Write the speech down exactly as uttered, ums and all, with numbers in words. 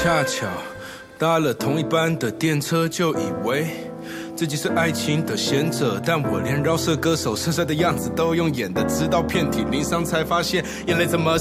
恰巧搭了同一班的电车，就以为自己是爱情的贤者，但我连饶舌歌手深邃的样子都用演的，直到遍体鳞伤才发现眼泪怎么